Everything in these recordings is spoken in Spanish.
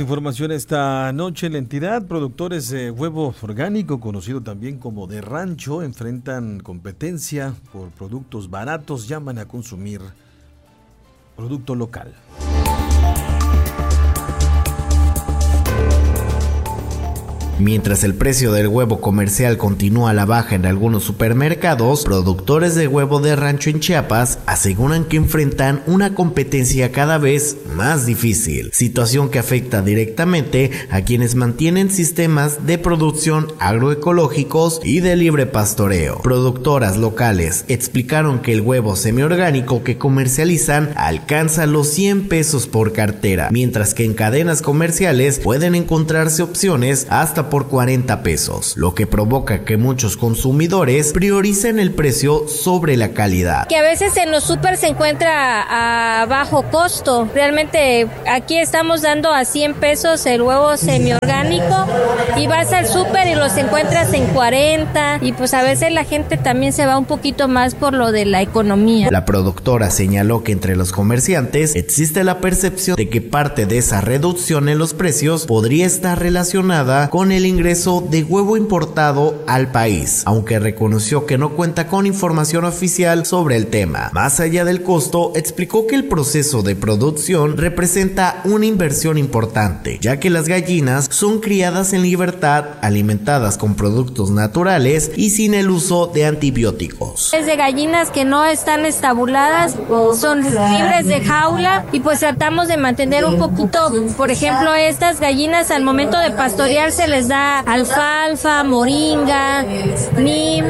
información esta noche. La entidad productores de huevo orgánico, conocido también como de rancho, enfrentan competencia por productos baratos. Llaman a consumir producto local. Mientras el precio del huevo comercial continúa a la baja en algunos supermercados, productores de huevo de rancho en Chiapas aseguran que enfrentan una competencia cada vez más difícil, situación que afecta directamente a quienes mantienen sistemas de producción agroecológicos y de libre pastoreo. Productoras locales explicaron que el huevo semiorgánico que comercializan alcanza los 100 pesos por cartera, mientras que en cadenas comerciales pueden encontrarse opciones hasta por 40 pesos, lo que provoca que muchos consumidores prioricen el precio sobre la calidad. Que a veces en los súper se encuentra a bajo costo. Realmente aquí estamos dando a 100 pesos el huevo semiorgánico y vas al súper y los encuentras en 40 y pues a veces la gente también se va un poquito más por lo de la economía. La productora señaló que entre los comerciantes existe la percepción de que parte de esa reducción en los precios podría estar relacionada con el ingreso de huevo importado al país, aunque reconoció que no cuenta con información oficial sobre el tema. Más allá del costo, explicó que el proceso de producción representa una inversión importante, ya que las gallinas son criadas en libertad, alimentadas con productos naturales y sin el uso de antibióticos. Es de gallinas que no están estabuladas, son libres de jaula y pues tratamos de mantener un poquito, por ejemplo, estas gallinas al momento de pastorear se les da alfalfa, moringa, neem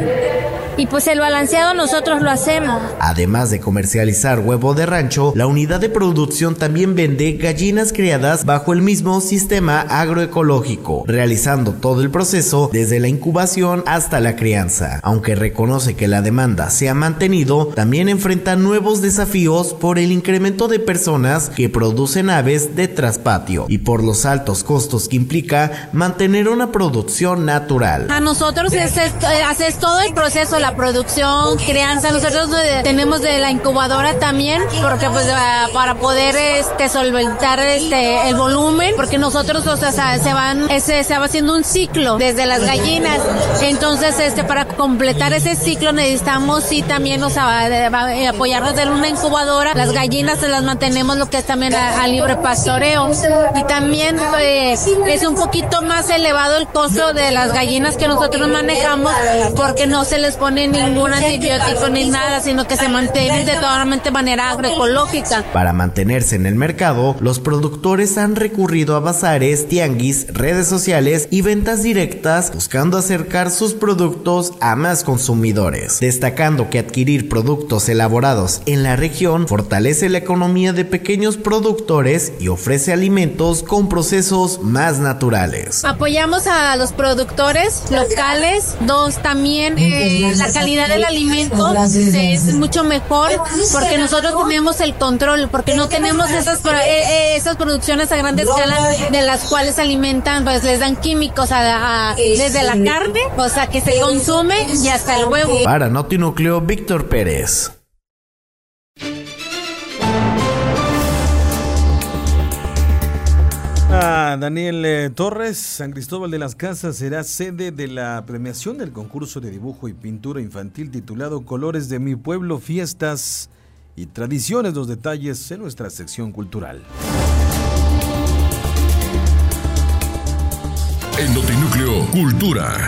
y pues el balanceado nosotros lo hacemos. Además de comercializar huevo de rancho, la unidad de producción también vende gallinas criadas bajo el mismo sistema agroecológico, realizando todo el proceso desde la incubación hasta la crianza. Aunque reconoce que la demanda se ha mantenido, también enfrenta nuevos desafíos por el incremento de personas que producen aves de traspatio y por los altos costos que implica mantener una producción natural. A nosotros haces todo el proceso, la producción, crianza. Nosotros tenemos de la incubadora también, porque pues para poder solventar el volumen, porque nosotros se va haciendo un ciclo desde las gallinas. Entonces para completar ese ciclo necesitamos también apoyarnos de una incubadora. Las gallinas se las mantenemos lo que es también a libre pastoreo y también es un poquito más elevado el costo de las gallinas que nosotros manejamos porque no se les pone ningún antibiótico ni nada, sino que se mantienen de manera agroecológica. Para mantenerse en el mercado, los productores han recurrido a bazares, tianguis, redes sociales y ventas directas, buscando acercar sus productos a más consumidores, destacando que adquirir productos elaborados en la región fortalece la economía de pequeños productores y ofrece alimentos con procesos más naturales. Apoyamos a los productores locales. También la calidad del alimento es mucho mejor porque nosotros tenemos el control, porque no tenemos esas producciones a gran escala de las cuales alimentan, pues les dan químicos desde la carne, o sea que se consume y hasta el huevo. Para Notinúcleo, Víctor Pérez. Daniel Torres, San Cristóbal de las Casas será sede de la premiación del concurso de dibujo y pintura infantil titulado Colores de mi pueblo, fiestas y tradiciones. Los detalles en nuestra sección cultural. En Notinúcleo, Cultura.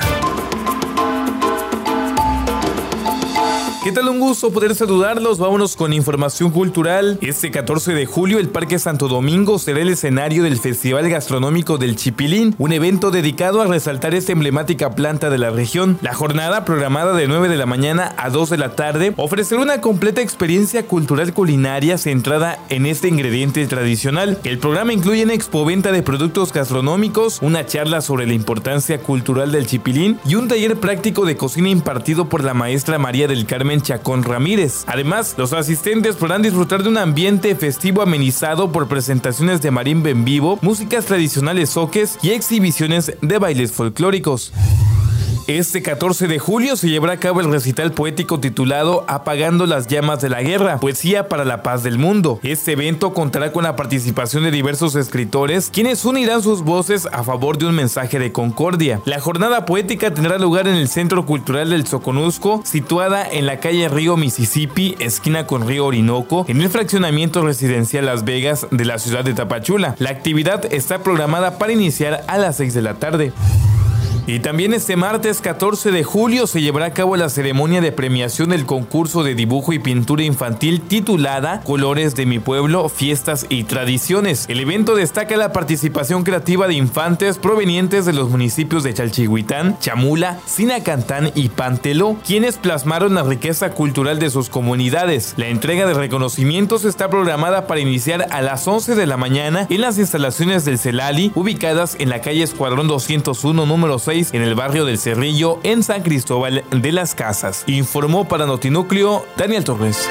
¿Qué tal? Un gusto poder saludarlos. Vámonos con información cultural. Este 14 de julio el Parque Santo Domingo será el escenario del Festival Gastronómico del Chipilín, un evento dedicado a resaltar esta emblemática planta de la región. La jornada, programada de 9 de la mañana a 2 de la tarde, ofrecerá una completa experiencia cultural culinaria centrada en este ingrediente tradicional. El programa incluye una expoventa de productos gastronómicos, una charla sobre la importancia cultural del Chipilín y un taller práctico de cocina impartido por la maestra María del Carmen Chacón Ramírez. Además, los asistentes podrán disfrutar de un ambiente festivo amenizado por presentaciones de marimba en vivo, músicas tradicionales zoques y exhibiciones de bailes folclóricos. Este 14 de julio se llevará a cabo el recital poético titulado Apagando las llamas de la guerra, poesía para la paz del mundo. Este evento contará con la participación de diversos escritores, quienes unirán sus voces a favor de un mensaje de concordia. La jornada poética tendrá lugar en el Centro Cultural del Soconusco, situada en la calle Río Mississippi, esquina con Río Orinoco, en el fraccionamiento residencial Las Vegas de la ciudad de Tapachula. La actividad está programada para iniciar a las 6 de la tarde. Y también este martes 14 de julio se llevará a cabo la ceremonia de premiación del concurso de dibujo y pintura infantil titulada Colores de mi pueblo, fiestas y tradiciones. El evento destaca la participación creativa de infantes provenientes de los municipios de Chalchihuitán, Chamula, Sinacantán y Panteló, quienes plasmaron la riqueza cultural de sus comunidades. La entrega de reconocimientos está programada para iniciar a las 11 de la mañana en las instalaciones del CELALI, ubicadas en la calle Escuadrón 201, número 6, en el barrio del Cerrillo, en San Cristóbal de las Casas. Informó para Notinúcleo Daniel Torres.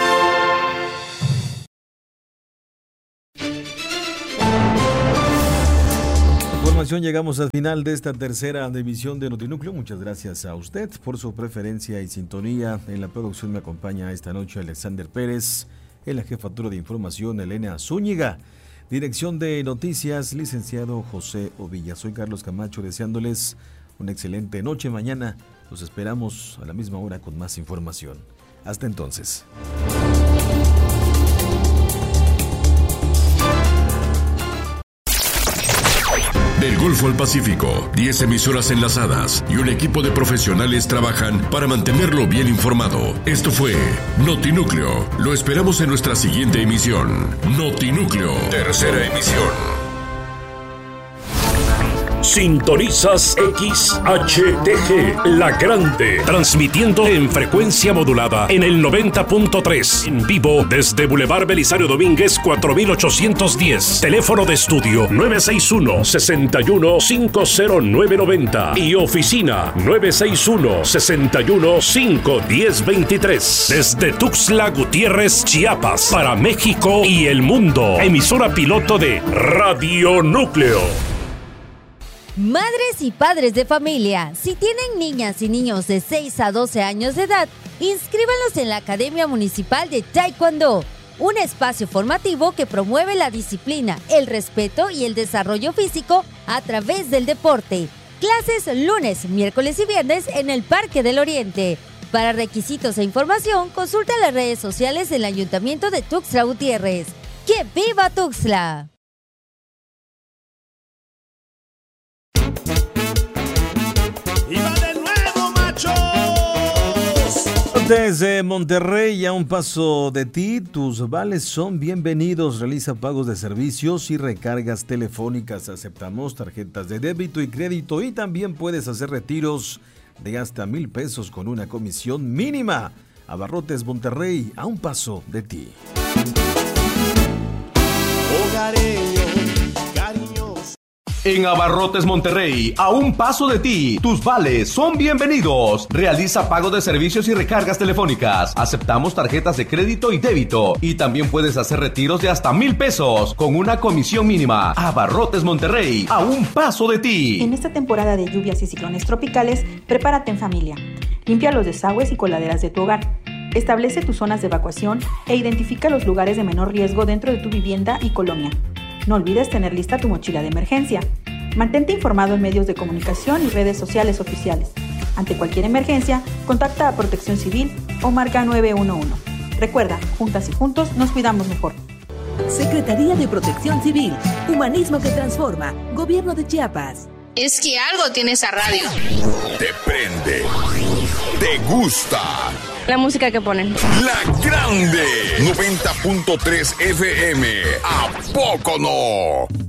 Llegamos al final de esta tercera emisión de Notinúcleo. Muchas gracias a usted por su preferencia y sintonía. En la producción me acompaña esta noche Alexander Pérez, en la jefatura de información Elena Zúñiga, dirección de noticias licenciado José Ovilla. Soy Carlos Camacho, deseándoles una excelente noche. Mañana los esperamos a la misma hora con más información. Hasta entonces. Del Golfo al Pacífico, 10 emisoras enlazadas y un equipo de profesionales trabajan para mantenerlo bien informado. Esto fue Notinúcleo. Lo esperamos en nuestra siguiente emisión. Notinúcleo, tercera emisión. Sintonizas XHTG, La Grande, transmitiendo en frecuencia modulada en el 90.3, en vivo desde Boulevard Belisario Domínguez 4810, teléfono de estudio 961-61-50990 y oficina 961-61-51023, desde Tuxtla Gutiérrez, Chiapas, para México y el mundo, emisora piloto de Radio Núcleo. Madres y padres de familia, si tienen niñas y niños de 6 a 12 años de edad, inscríbanlos en la Academia Municipal de Taekwondo, un espacio formativo que promueve la disciplina, el respeto y el desarrollo físico a través del deporte. Clases lunes, miércoles y viernes en el Parque del Oriente. Para requisitos e información, consulta las redes sociales del Ayuntamiento de Tuxtla Gutiérrez. ¡Que viva Tuxtla! Desde Monterrey, a un paso de ti, tus vales son bienvenidos. Realiza pagos de servicios y recargas telefónicas. Aceptamos tarjetas de débito y crédito y también puedes hacer retiros de hasta 1,000 pesos con una comisión mínima. Abarrotes Monterrey, a un paso de ti. En Abarrotes Monterrey, a un paso de ti, tus vales son bienvenidos. Realiza pago de servicios y recargas telefónicas. Aceptamos tarjetas de crédito y débito. Y también puedes hacer retiros de hasta 1,000 pesos con una comisión mínima. Abarrotes Monterrey, a un paso de ti. En esta temporada de lluvias y ciclones tropicales, prepárate en familia. Limpia los desagües y coladeras de tu hogar. Establece tus zonas de evacuación e identifica los lugares de menor riesgo dentro de tu vivienda y colonia. No olvides tener lista tu mochila de emergencia. Mantente informado en medios de comunicación y redes sociales oficiales. Ante cualquier emergencia, contacta a Protección Civil o marca 911. Recuerda, juntas y juntos nos cuidamos mejor. Secretaría de Protección Civil, humanismo que transforma, Gobierno de Chiapas. Es que algo tiene esa radio. Te prende. Te gusta. La música que ponen. La Grande. 90.3 FM. ¿A poco no?